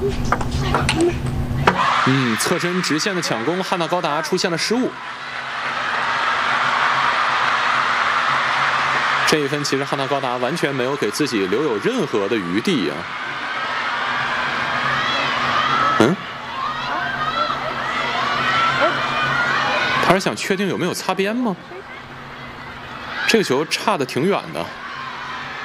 侧身直线的抢攻，汉娜高达出现了失误。这一分其实汉娜高达完全没有给自己留有任何的余地啊。他是想确定有没有擦边吗？这个球差的挺远的。